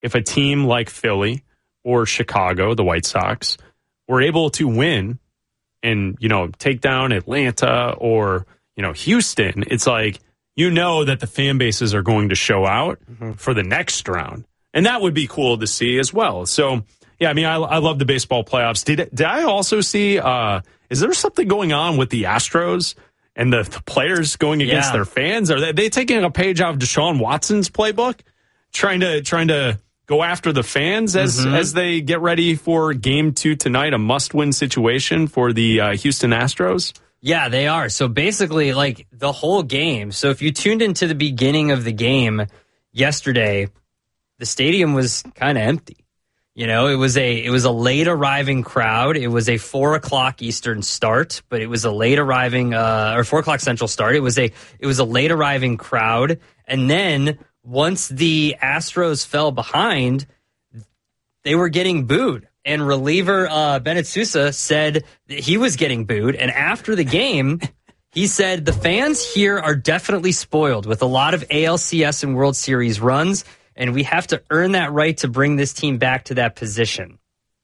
if a team like Philly or Chicago, the White Sox, were able to win and, take down Atlanta or, Houston, it's like, that the fan bases are going to show out for the next round. And that would be cool to see as well. So, yeah, I mean, I love the baseball playoffs. Did I also see, is there something going on with the Astros and the players going against their fans? Are they taking a page out of Deshaun Watson's playbook, trying to go after the fans as they get ready for Game 2 tonight, a must-win situation for the Houston Astros? Yeah, they are. So basically, like the whole game. So if you tuned into the beginning of the game yesterday, the stadium was kind of empty. It was a late arriving crowd. It was a 4:00 Eastern start, but it was a late arriving or 4:00 Central start. It was a late arriving crowd, and then once the Astros fell behind, they were getting booed. And reliever Bennett Sousa said that he was getting booed. And after the game, he said the fans here are definitely spoiled with a lot of ALCS and World Series runs, and we have to earn that right to bring this team back to that position.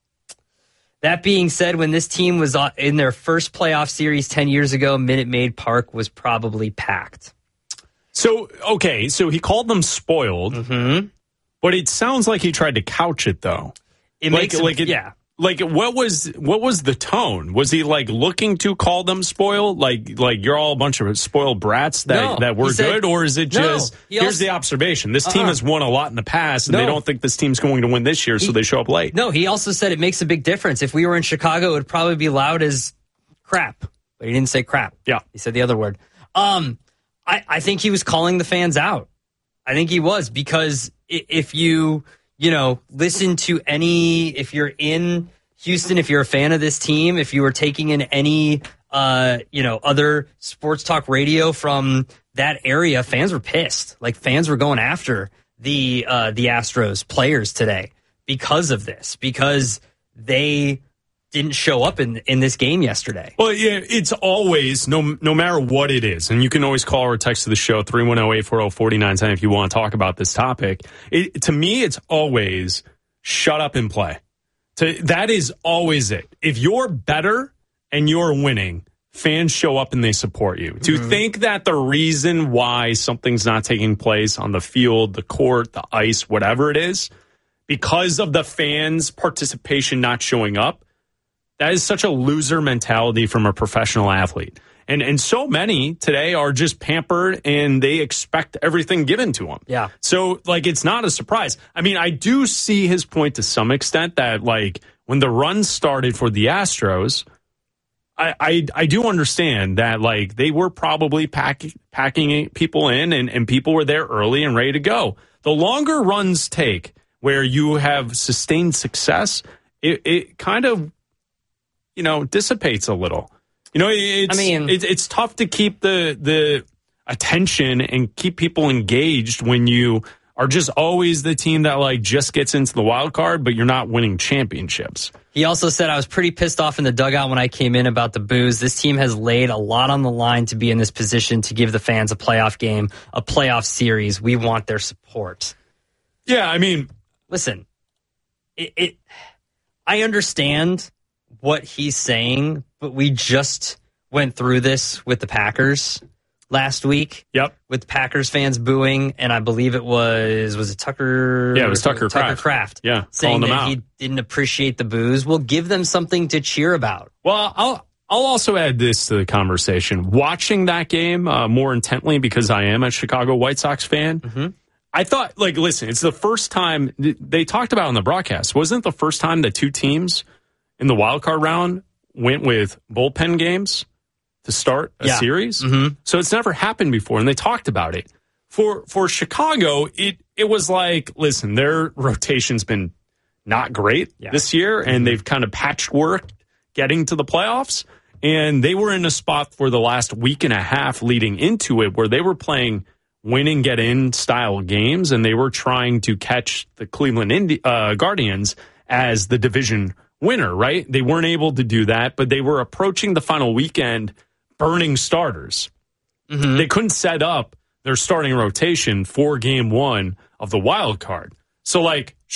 That being said, when this team was in their first playoff series 10 years ago, Minute Maid Park was probably packed. So he called them spoiled, but it sounds like he tried to couch it, though. What was the tone? Was he looking to call them spoiled? Like you're all a bunch of spoiled brats that were good, or is it just here's the observation? This team has won a lot in the past, and they don't think this team's going to win this year, so they show up late. No, he also said it makes a big difference. If we were in Chicago, it would probably be loud as crap, but he didn't say crap. Yeah, he said the other word. I think he was calling the fans out. I think he was, because if you listen to if you're in Houston, if you're a fan of this team, if you were taking in any, other sports talk radio from that area, fans were pissed. Like, fans were going after the Astros players today because of this, because they didn't show up in this game yesterday. Well, yeah, it's always, no matter what it is, and you can always call or text to the show, 310-840-4910 if you want to talk about this topic. To me, it's always shut up and play. That is always it. If you're better and you're winning, fans show up and they support you. To think that the reason why something's not taking place on the field, the court, the ice, whatever it is, because of the fans' participation not showing up, that is such a loser mentality from a professional athlete. And so many today are just pampered and they expect everything given to them. Yeah. So, it's not a surprise. I mean, I do see his point to some extent that, when the run started for the Astros, I do understand that, they were probably packing people in and people were there early and ready to go. The longer runs take where you have sustained success, it kind of dissipates a little. It's tough to keep the attention and keep people engaged when you are just always the team that just gets into the wild card, but you're not winning championships. He also said, I was pretty pissed off in the dugout when I came in about the boos. This team has laid a lot on the line to be in this position to give the fans a playoff game, a playoff series. We want their support. Yeah, I mean, listen, I understand what he's saying, but we just went through this with the Packers last week. Yep. With Packers fans booing, and I believe it was it Tucker? Yeah, it was Tucker Kraft. Yeah, saying them that out. He didn't appreciate the boos. Well, give them something to cheer about. Well, I'll also add this to the conversation. Watching that game more intently, because I am a Chicago White Sox fan, I thought, listen, it's the first time they talked about on the broadcast. Wasn't it the first time that two teams in the wild card round went with bullpen games to start a series? So it's never happened before, and they talked about it. For Chicago, it was listen, their rotation's been not great this year, and they've kind of patchwork getting to the playoffs, and they were in a spot for the last week and a half leading into it where they were playing win and get in style games, and they were trying to catch the Cleveland Guardians as the division winner, right? They weren't able to do that, but they were approaching the final weekend burning starters. They couldn't set up their starting rotation for game one of the wild card. So,